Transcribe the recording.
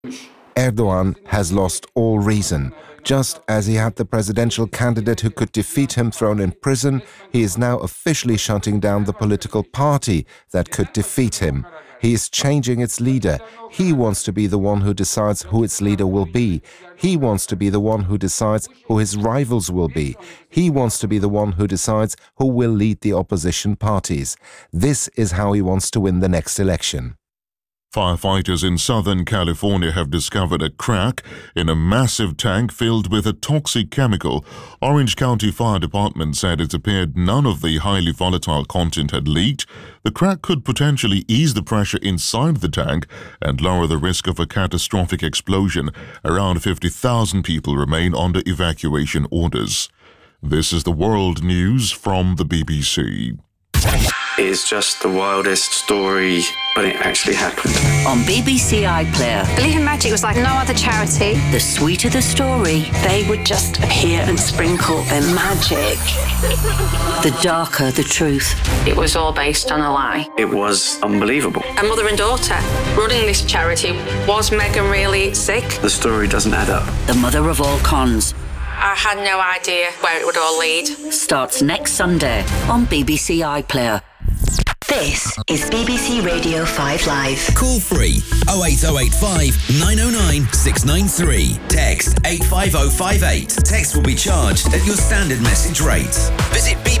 Erdogan has lost all reason. Just as he had the presidential candidate who could defeat him thrown in prison, he is now officially shutting down the political party that could defeat him. He is changing its leader. He wants to be the one who decides who its leader will be. He wants to be the one who decides who his rivals will be. He wants to be the one who decides who will lead the opposition parties. This is how he wants to win the next election. Firefighters in Southern California have discovered a crack in a massive tank filled with a toxic chemical. Orange County Fire Department said it appeared none of the highly volatile content had leaked. The crack could potentially ease the pressure inside the tank and lower the risk of a catastrophic explosion. Around 50,000 people remain under evacuation orders. This is the world news from the BBC. It's just the wildest story, but it actually happened. On BBC iPlayer, Believe in Magic was like no other charity. the sweeter the story, They would just appear and sprinkle their magic. the darker the truth. It was all based on a lie. It was unbelievable. A mother and daughter running this charity. Was Meghan really sick? The story doesn't add up. The mother of all cons I had no idea where it would all lead. starts next Sunday on BBC iPlayer. This is BBC Radio 5 Live. Call free 08085 909 693. Text 85058. Text will be charged at your standard message rate. Visit